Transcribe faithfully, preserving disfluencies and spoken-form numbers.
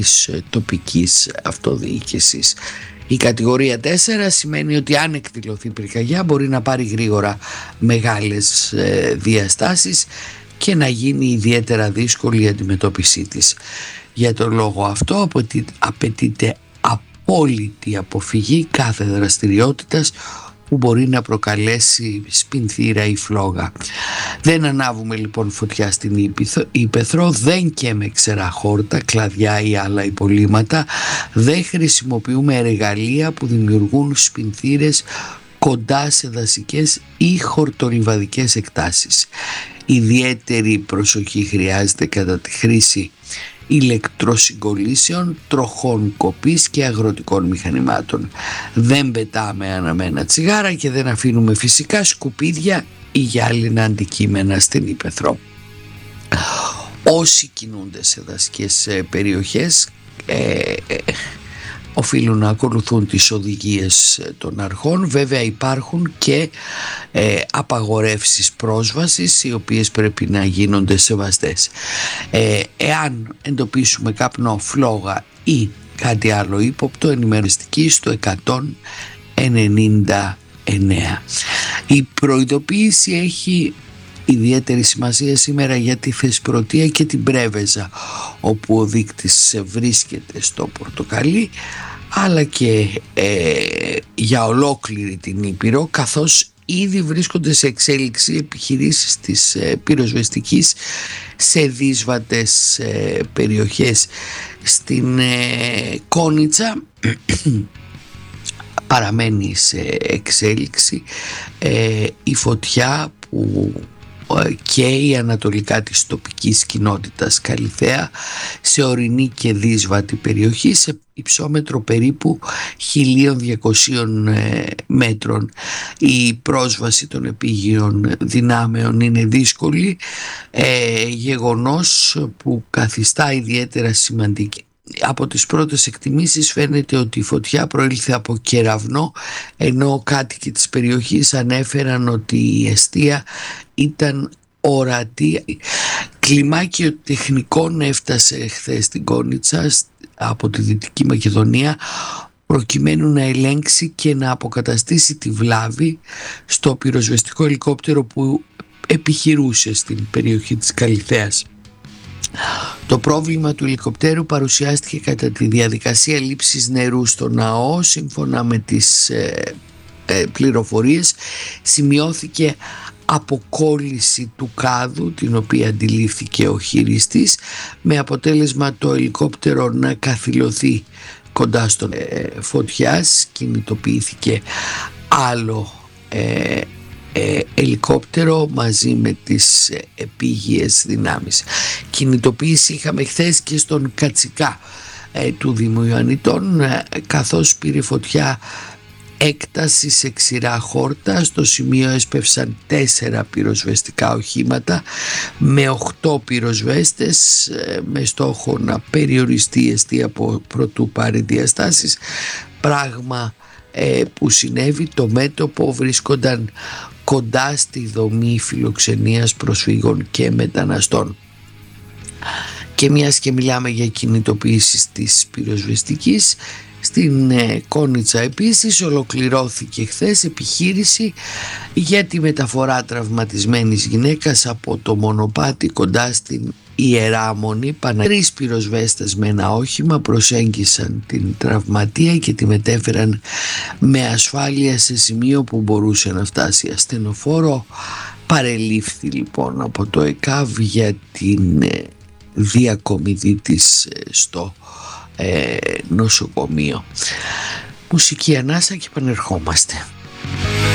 της τοπικής αυτοδιοίκησης. Η κατηγορία τέσσερα σημαίνει ότι αν εκδηλωθεί πυρκαγιά μπορεί να πάρει γρήγορα μεγάλες ε, διαστάσεις και να γίνει ιδιαίτερα δύσκολη η αντιμετώπιση της. Για τον λόγο αυτό απαιτείται απόλυτη αποφυγή κάθε δραστηριότητας που μπορεί να προκαλέσει σπινθήρα ή φλόγα. Δεν ανάβουμε λοιπόν φωτιά στην ύπαιθρο, δεν καίμε ξερά χόρτα, κλαδιά ή άλλα υπολείμματα, δεν χρησιμοποιούμε εργαλεία που δημιουργούν σπινθήρες κοντά σε δασικές ή χορτολιβαδικές εκτάσεις. Ιδιαίτερη προσοχή χρειάζεται κατά τη χρήση ηλεκτροσυγκολήσεων, τροχών κοπής και αγροτικών μηχανημάτων. Δεν πετάμε αναμένα τσιγάρα και δεν αφήνουμε φυσικά σκουπίδια ή γυάλινα αντικείμενα στην ύπαιθρο. Όσοι κινούνται σε δασικές περιοχές ε, ε, οφείλουν να ακολουθούν τις οδηγίες των αρχών. Βέβαια υπάρχουν και ε, απαγορεύσεις πρόσβασης οι οποίες πρέπει να γίνονται σεβαστές. Ε, εάν εντοπίσουμε καπνό, φλόγα ή κάτι άλλο ύποπτο, ενημεριστική στο εκατόν ενενήντα εννέα. Η προειδοποίηση έχει ιδιαίτερη σημασία σήμερα για τη Θεσπρωτεία και την Πρέβεζα, όπου ο δείκτης βρίσκεται στο πορτοκαλί, αλλά και ε, για ολόκληρη την Ήπειρο, καθώς ήδη βρίσκονται σε εξέλιξη επιχειρήσεις της ε, πυροσβεστικής σε δύσβατες ε, περιοχές. Στην ε, Κόνιτσα παραμένει σε εξέλιξη ε, η φωτιά που καίει ανατολικά της τοπικής κοινότητας Καλυθέα, σε ορεινή και δύσβατη περιοχή, σε υψόμετρο περίπου χίλια διακόσια μέτρων. Η πρόσβαση των επίγειων δυνάμεων είναι δύσκολη, ε, γεγονός που καθιστά ιδιαίτερα σημαντική. Από τις πρώτες εκτιμήσεις φαίνεται ότι η φωτιά προήλθε από κεραυνό, ενώ κάτοικοι της περιοχής ανέφεραν ότι η εστία ήταν ορατή. Κλιμάκιο τεχνικών έφτασε χθες στην Κόνιτσα από τη Δυτική Μακεδονία, προκειμένου να ελέγξει και να αποκαταστήσει τη βλάβη στο πυροσβεστικό ελικόπτερο που επιχειρούσε στην περιοχή της Καλυθέας. Το πρόβλημα του ελικοπτέρου παρουσιάστηκε κατά τη διαδικασία λήψης νερού στο ναό. Σύμφωνα με τις ε, ε, πληροφορίες, σημειώθηκε αποκόλληση του κάδου, την οποία αντιλήφθηκε ο χειριστής, με αποτέλεσμα το ελικόπτερο να καθυλωθεί κοντά στον ε, φωτιάς. Κινητοποιήθηκε άλλο ε, Ε, ελικόπτερο μαζί με τις ε, επίγειες δυνάμεις. Κινητοποίηση είχαμε χθες και στον Κατσικά ε, του Δήμου Ιωαννητών, ε, καθώς πήρε φωτιά έκταση σε ξηρά χόρτα. Στο σημείο έσπευσαν τέσσερα πυροσβεστικά οχήματα με οχτώ πυροσβέστες, ε, με στόχο να περιοριστεί η εστία από προτού πάρει διαστάσεις, πράγμα ε, που συνέβη. Το μέτωπο βρίσκονταν κοντά στη δομή φιλοξενίας προσφύγων και μεταναστών. Και μιας και μιλάμε για κινητοποίησεις της πυροσβεστικής, στην ε, Κόνιτσα επίσης ολοκληρώθηκε χθες επιχείρηση για τη μεταφορά τραυματισμένης γυναίκας από το μονοπάτι κοντά στην Ιερά Μονή. Τρεις πυροσβέστες με ένα όχημα προσέγγισαν την τραυματία και τη μετέφεραν με ασφάλεια σε σημείο που μπορούσε να φτάσει. Ασθενοφόρο παρελήφθη λοιπόν από το ΕΚΑΒ για την ε, διακομιδή της ε, στο ε, νοσοκομείο. Μουσική ανάσα και επανερχόμαστε.